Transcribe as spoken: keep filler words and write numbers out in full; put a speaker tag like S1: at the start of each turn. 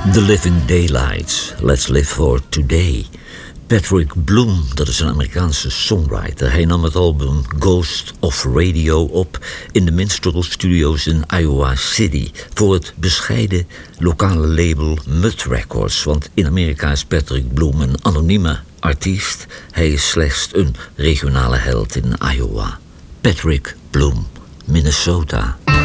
S1: The Living Daylights, Let's Live for Today. Patrick Bloom, dat is een Amerikaanse songwriter. Hij nam het album Ghost of Radio op in de Minstrel Studios in Iowa City voor het bescheiden lokale label Mud Records. Want in Amerika is Patrick Bloom een anonieme artiest. Hij is slechts een regionale held in Iowa. Patrick Bloom, Minnesota.